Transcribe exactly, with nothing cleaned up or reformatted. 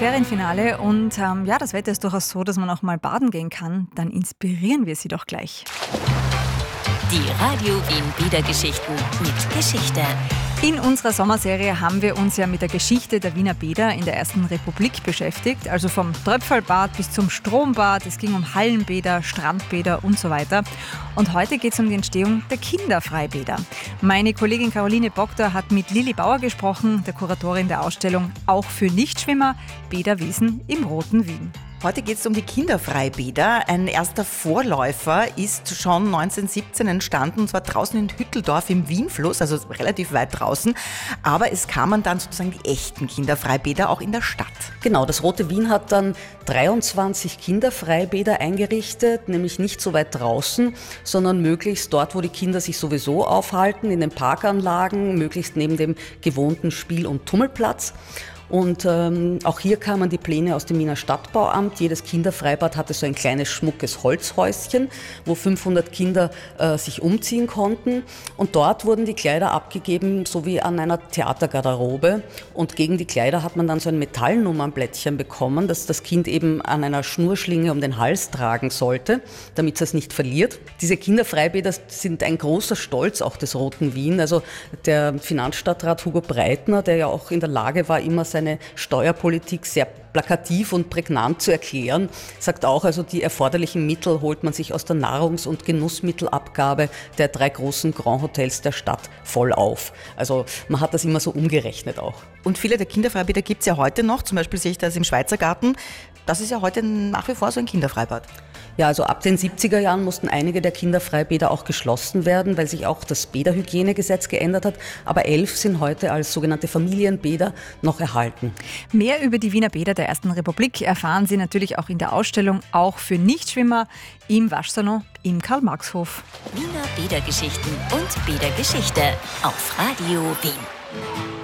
Ferienfinale und ähm, ja, das Wetter ist durchaus so, dass man auch mal baden gehen kann. Dann inspirieren wir Sie doch gleich. Die Radio Wien Bädergeschichten mit Geschichte. In unserer Sommerserie haben wir uns ja mit der Geschichte der Wiener Bäder in der Ersten Republik beschäftigt. Also vom Tröpfelbad bis zum Strombad. Es ging um Hallenbäder, Strandbäder und so weiter. Und heute geht es um die Entstehung der Kinderfreibäder. Meine Kollegin Caroline Bogder hat mit Lilli Bauer gesprochen, der Kuratorin der Ausstellung Auch für Nichtschwimmer, Bäderwiesen im Roten Wien. Heute geht es um die Kinderfreibäder. Ein erster Vorläufer ist schon neunzehnhundertsiebzehn entstanden, und zwar draußen in Hütteldorf im Wienfluss, also relativ weit draußen. Aber es kamen dann sozusagen die echten Kinderfreibäder auch in der Stadt. Genau, das Rote Wien hat dann dreiundzwanzig Kinderfreibäder eingerichtet, nämlich nicht so weit draußen, sondern möglichst dort, wo die Kinder sich sowieso aufhalten, in den Parkanlagen, möglichst neben dem gewohnten Spiel- und Tummelplatz. Und ähm, auch hier kamen die Pläne aus dem Wiener Stadtbauamt. Jedes Kinderfreibad hatte so ein kleines, schmuckes Holzhäuschen, wo fünfhundert Kinder äh, sich umziehen konnten. Und dort wurden die Kleider abgegeben, so wie an einer Theatergarderobe. Und gegen die Kleider hat man dann so ein Metallnummernblättchen bekommen, das das Kind eben an einer Schnurschlinge um den Hals tragen sollte, damit es es nicht verliert. Diese Kinderfreibäder sind ein großer Stolz auch des Roten Wien. Also der Finanzstadtrat Hugo Breitner, der ja auch in der Lage war, immer seine Steuerpolitik sehr plakativ und prägnant zu erklären, sagt auch, also die erforderlichen Mittel holt man sich aus der Nahrungs- und Genussmittelabgabe der drei großen Grand Hotels der Stadt voll auf. Also man hat das immer so umgerechnet auch. Und viele der Kinderfreibäder gibt es ja heute noch, zum Beispiel sehe ich das im Schweizer Garten. Das ist ja heute nach wie vor so ein Kinderfreibad. Ja, also ab den siebziger Jahren mussten einige der Kinderfreibäder auch geschlossen werden, weil sich auch das Bäderhygienegesetz geändert hat. Aber elf sind heute als sogenannte Familienbäder noch erhalten. Mehr über die Wiener Bäder der Ersten Republik erfahren Sie natürlich auch in der Ausstellung Auch für Nichtschwimmer im Waschsalon im Karl-Marx-Hof. Wiener Bädergeschichten und Bädergeschichte auf Radio Wien.